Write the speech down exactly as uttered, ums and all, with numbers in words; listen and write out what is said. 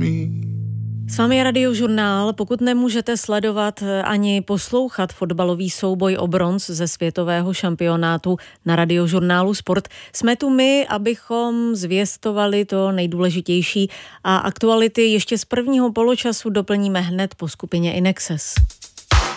S vámi je Radiožurnál. Pokud nemůžete sledovat ani poslouchat fotbalový souboj o bronz ze světového šampionátu na Radiožurnálu Sport, jsme tu my, abychom zvěstovali to nejdůležitější a aktuality ještě z prvního poločasu doplníme hned po skupině Inexes.